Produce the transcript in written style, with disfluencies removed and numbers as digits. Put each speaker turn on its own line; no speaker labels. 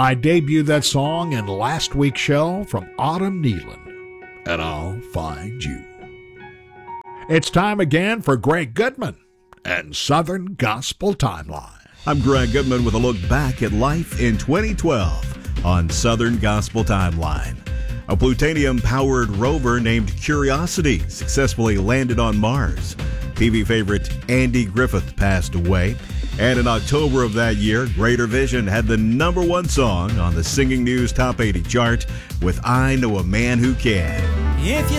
I debuted that song in last week's show from Autumn Nealon, and I'll Find You. It's time again for Greg Goodman and Southern Gospel Timeline.
I'm Greg Goodman with a look back at life in 2012 on Southern Gospel Timeline. A plutonium-powered rover named Curiosity successfully landed on Mars. TV favorite Andy Griffith passed away. And in October of that year, Greater Vision had the #1 song on the Singing News Top 80 chart with I Know a Man Who Can.
If you